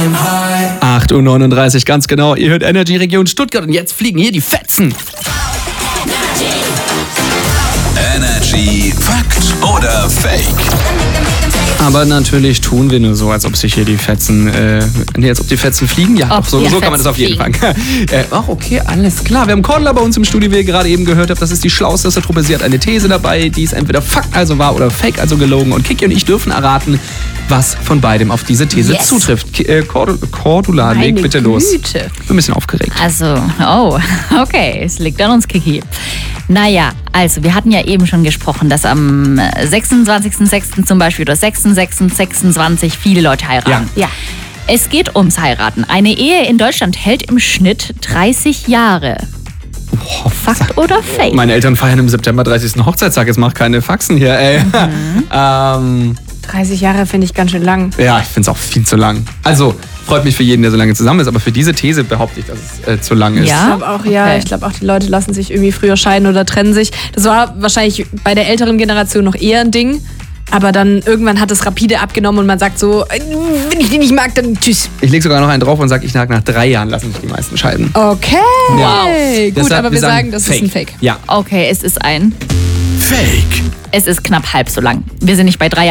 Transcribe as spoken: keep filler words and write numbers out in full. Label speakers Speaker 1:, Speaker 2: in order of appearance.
Speaker 1: acht Uhr neununddreißig, ganz genau. Ihr hört Energy Region Stuttgart und jetzt fliegen hier die Fetzen.
Speaker 2: Energy Fakt oder Fake?
Speaker 1: Aber natürlich tun wir nur so, als ob sich hier die Fetzen, äh, nee, als ob die Fetzen fliegen. Ja,
Speaker 3: Ob
Speaker 1: doch, so,
Speaker 3: die
Speaker 1: so kann man das auf jeden Fall. äh, ach, okay, alles klar. Wir haben Cordula bei uns im Studio, wie ihr gerade eben gehört habt. Das ist die schlauste Truppe. Sie hat eine These dabei, die ist entweder Fakt, also wahr, oder Fake, also gelogen. Und Kiki und ich dürfen erraten, was von beidem auf diese These
Speaker 3: Yes.
Speaker 1: zutrifft. Ki- äh, Cord- Cordula, leg
Speaker 3: Meine
Speaker 1: bitte los.
Speaker 3: Güte.
Speaker 1: Ich bin ein bisschen aufgeregt.
Speaker 3: Also, oh, okay, es liegt an uns, Kiki. Naja, also wir hatten ja eben schon gesprochen, dass am sechsundzwanzigsten sechsten zum Beispiel oder sechsten sechsten sechsundzwanzig viele Leute heiraten.
Speaker 1: Ja.
Speaker 3: Ja. Es geht ums Heiraten. Eine Ehe in Deutschland hält im Schnitt dreißig Jahre.
Speaker 1: Boah,
Speaker 3: Fakt oder Fake?
Speaker 1: Meine Eltern feiern im September dreißigsten Hochzeitstag. Jetzt mach keine Faxen hier, ey.
Speaker 3: Mhm.
Speaker 1: ähm,
Speaker 4: dreißig Jahre finde ich ganz schön lang.
Speaker 1: ja, ich finde es auch viel zu lang. Also, freut mich für jeden, der so lange zusammen ist, aber für diese These behaupte ich, dass es äh, zu lang ist.
Speaker 3: Ja?
Speaker 4: Ich glaube auch, ja.
Speaker 3: Okay.
Speaker 4: Ich glaube auch, die Leute lassen sich irgendwie früher scheiden oder trennen sich. Das war wahrscheinlich bei der älteren Generation noch eher ein Ding. Aber dann irgendwann hat es rapide abgenommen und man sagt so, äh, wenn ich die nicht mag, dann tschüss.
Speaker 1: Ich lege sogar noch einen drauf und sage, ich sage, nach drei Jahren lassen sich die meisten scheiden.
Speaker 4: Okay.
Speaker 1: Wow.
Speaker 4: Gut,
Speaker 1: Deshalb,
Speaker 4: aber wir sagen, das ist ein Fake.
Speaker 1: Ja.
Speaker 3: Okay, es ist ein.
Speaker 2: Fake.
Speaker 3: Es ist knapp halb so lang. Wir sind nicht bei drei